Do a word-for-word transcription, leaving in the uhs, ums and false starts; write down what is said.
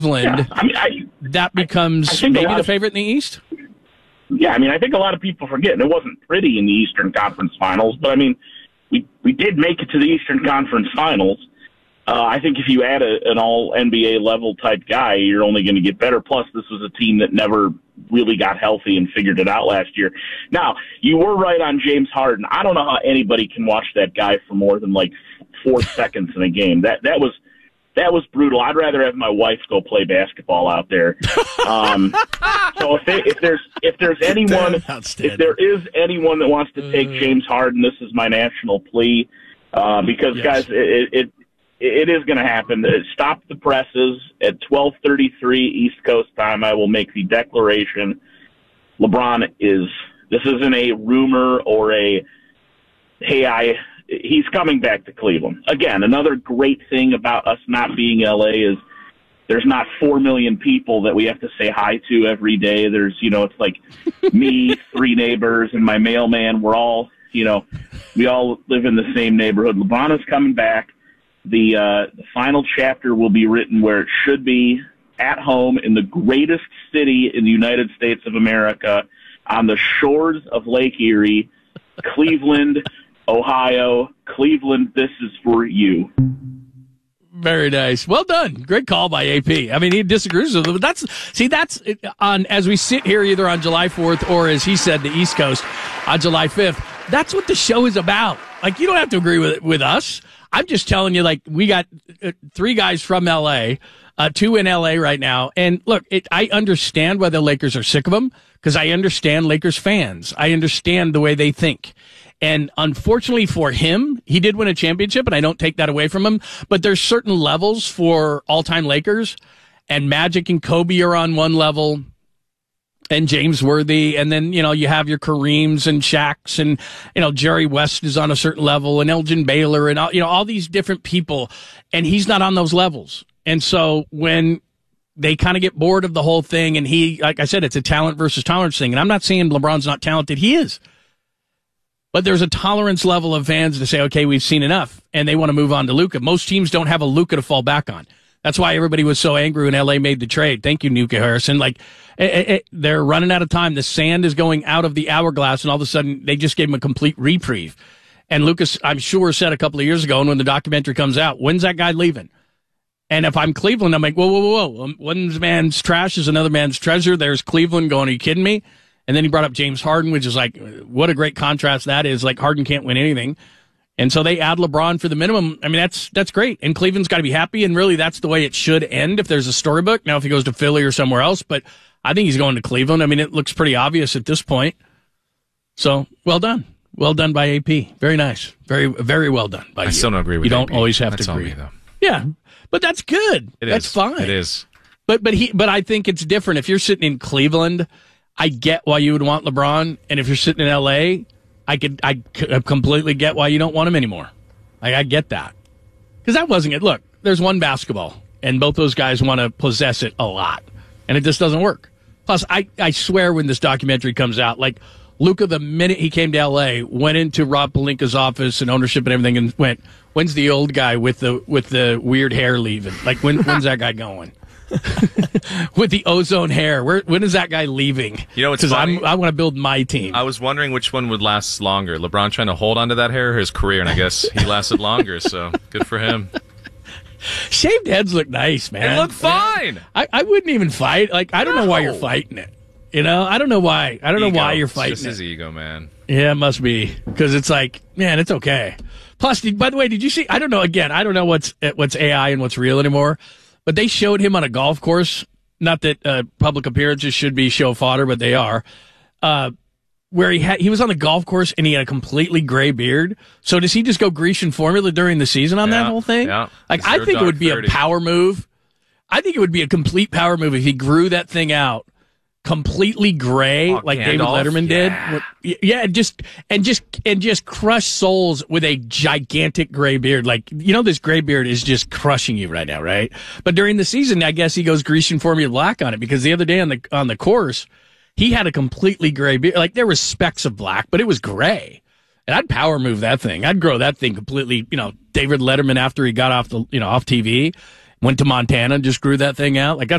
Cleveland, yeah, I mean, I, that becomes I, I maybe the of, favorite in the East? Yeah, I mean, I think a lot of people forget, and it wasn't pretty in the Eastern Conference Finals, but I mean, we we did make it to the Eastern Conference Finals. Uh, I think if you add a, an all N B A level type guy, you're only going to get better. Plus, this was a team that never really got healthy and figured it out last year. Now, you were right on James Harden. I don't know how anybody can watch that guy for more than like four seconds in a game. That that was that was brutal. I'd rather have my wife go play basketball out there. Um, so if they, if there's if there's anyone if there is anyone that wants to take James Harden, this is my national plea. Uh, because yes. guys, it. it It is going to happen. Stop the presses. At twelve thirty-three East Coast time, I will make the declaration. LeBron is, this isn't a rumor or a, hey, I, he's coming back to Cleveland. Again, another great thing about us not being L A is there's not four million people that we have to say hi to every day. There's, you know, it's like me, three neighbors, and my mailman. We're all, you know, we all live in the same neighborhood. LeBron is coming back. The, uh, the final chapter will be written where it should be, at home in the greatest city in the United States of America, on the shores of Lake Erie, Cleveland, Ohio. Cleveland, this is for you. Very nice. Well done. Great call by A P. I mean, he disagrees with it, but that's, see, that's on, as we sit here either on July fourth or, as he said, the East Coast on July fifth. That's what the show is about. Like, you don't have to agree with with us. I'm just telling you, like, we got uh, three guys from L A, uh, two in L A right now. And look, it, I understand why the Lakers are sick of him, because I understand Lakers fans. I understand the way they think. And unfortunately for him, he did win a championship, and I don't take that away from him. But there's certain levels for all-time Lakers, and Magic and Kobe are on one level, and James Worthy, and then, you know, you have your Kareems and Shaqs, and, you know, Jerry West is on a certain level, and Elgin Baylor, and, all, you know, all these different people, and he's not on those levels. And so when they kind of get bored of the whole thing, and he, like I said, it's a talent versus tolerance thing, and I'm not saying LeBron's not talented, he is. But there's a tolerance level of fans to say, okay, we've seen enough, and they want to move on to Luka. Most teams don't have a Luka to fall back on. That's why everybody was so angry when L A made the trade. Thank you, Nuka Harrison. Like, it, it, they're running out of time. The sand is going out of the hourglass, and all of a sudden, they just gave him a complete reprieve. And Lucas, I'm sure, said a couple of years ago, and when the documentary comes out, when's that guy leaving? And if I'm Cleveland, I'm like, whoa, whoa, whoa, whoa. One man's trash is another man's treasure. There's Cleveland going, are you kidding me? And then he brought up James Harden, which is like, what a great contrast that is. Like, Harden can't win anything. And so they add LeBron for the minimum. I mean, that's that's great. And Cleveland's got to be happy, and really that's the way it should end if there's a storybook. Now, if he goes to Philly or somewhere else, but I think he's going to Cleveland. I mean, it looks pretty obvious at this point. So, well done. Well done by A P. Very nice. Very, very well done by you. I still don't agree with you. You don't A P. always have that's to agree. Me, though. Yeah, but that's good. It that's is. fine. It is. But but he but I think it's different. If you're sitting in Cleveland, I get why you would want LeBron, and if you're sitting in L A, I could I completely get why you don't want him anymore. Like, I get that. Because that wasn't it. Look, there's one basketball, and both those guys want to possess it a lot, and it just doesn't work. Plus, I, I swear when this documentary comes out, like, Luka, the minute he came to L A, went into Rob Pelinka's office and ownership and everything and went, when's the old guy with the with the weird hair leaving? Like, when when's that guy going? With the ozone hair, Where, when is that guy leaving? You know, it's funny. I'm, I want to build my team. I was wondering which one would last longer. LeBron trying to hold onto that hair or his career, and I guess he lasted longer, so good for him. Shaved heads look nice, man. They look fine. I, I wouldn't even fight. Like, I don't no. know why you're fighting it. You know, I don't know why. I don't ego. know why you're fighting it's just it. his ego, man. Yeah, it must be. Because it's like, man, it's okay. Plus, did, by the way, did you see, I don't know, again, I don't know what's what's A I and what's real anymore, but they showed him on a golf course. Not that uh, public appearances should be show fodder, but they are. Uh, where he had, he was on the golf course and he had a completely gray beard. So does he just go Grecian formula during the season on yeah, that whole thing? Yeah. Like, I think it would be thirty. A power move. I think it would be a complete power move if he grew that thing out completely gray, oh, like Gandalf? David Letterman yeah. did. Yeah, and just and just and just crush souls with a gigantic gray beard. Like, you know, this gray beard is just crushing you right now, right? But during the season, I guess he goes Grecian Formula Black on it, because the other day on the on the course, he had a completely gray beard. Like, there was specks of black, but it was gray. And I'd power move that thing. I'd grow that thing completely, you know, David Letterman after he got off the, you know, off T V. went to Montana and just grew that thing out. Like that's